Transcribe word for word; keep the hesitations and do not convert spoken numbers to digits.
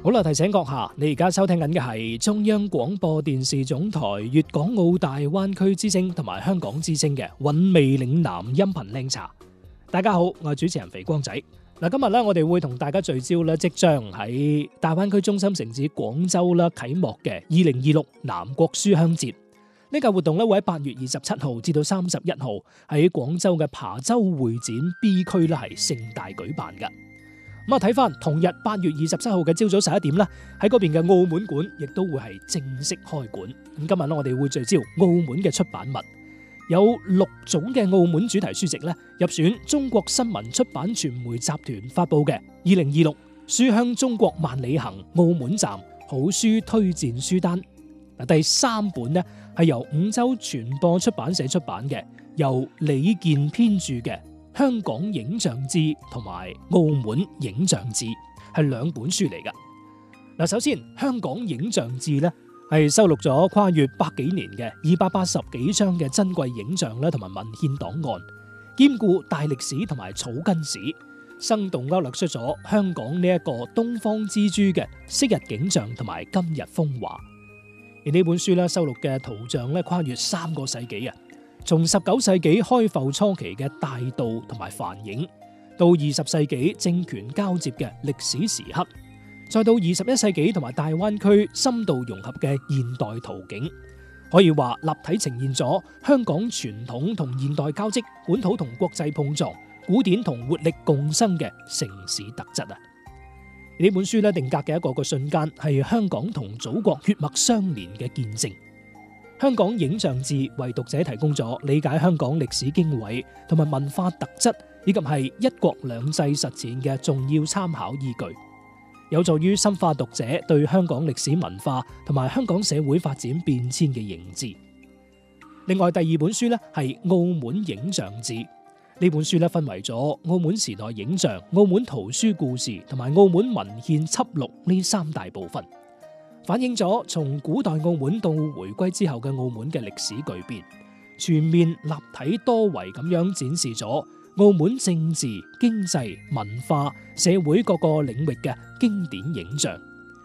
好啦，提醒閣下，你而家收聽緊嘅係中央廣播電視總台粵港澳大灣區之聲同埋香港之聲嘅韻味嶺南音頻靚茶。大家好，我係主持人肥光仔。嗱，今日咧我哋會同大家聚焦咧，即將喺大灣區中心城市廣州啦啟幕嘅二零二六南國書香節。呢個活動咧會喺八月二十七號至到三十一號喺廣州嘅琶洲會展 B 區咧係盛大舉辦嘅。咁啊，睇翻同日八月二十七號嘅朝早十一點啦，喺嗰邊嘅澳門館亦都會係正式開館。咁今日咧，我哋會聚焦澳門嘅出版物，有六種嘅澳門主題書籍咧入選中國新聞出版傳媒集團發佈嘅二零二六書香中國萬里行澳門站好書推薦書單。嗱，第三本呢係由五洲傳播出版社出版嘅，由李健編著嘅。香港影像志同埋澳門影像志係兩本書嚟噶。嗱，首先香港影像志咧係收錄咗跨越百幾年嘅二百八十幾張嘅珍貴影像咧，同埋文獻檔案，兼顧大歷史同埋草根史，生動勾勒出咗香港呢一個東方之珠嘅昔日景象同埋今日風華。而呢本書咧收錄嘅圖像咧跨越三個世紀啊！從十九世紀開埠初期嘅大道同埋繁影，到二十世紀政權交接嘅歷史時刻，再到二十一世紀同埋大灣區深度融合嘅現代圖景，可以話立體呈現咗香港傳統同現代交織、本土同國際碰撞、古典同活力共生嘅城市特質啊！呢本書咧定格嘅一個個瞬間，係香港同祖國血脈相連嘅見證。香港影像志為讀者提供咗理解香港歷史經緯同埋文化特質，以及係一國兩制實踐嘅重要參考依據，有助於深化讀者對香港歷史文化同埋香港社會發展變遷嘅認知。另外，第二本書呢係澳門影像志，呢本書呢分為咗澳門時代影像、澳門圖書故事同埋澳門文獻輯錄呢三大部分，反映咗從古代澳門到回歸之後嘅澳門嘅歷史巨變，全面立體多維咁樣展示咗澳門政治、經濟、文化、社會各個領域嘅經典影像，